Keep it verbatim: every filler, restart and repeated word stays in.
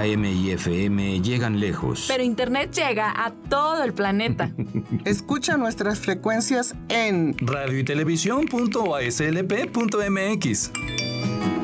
A M y F M llegan lejos. Pero Internet llega a todo el planeta. Escucha nuestras frecuencias en radio y televisión punto a s l p punto m x.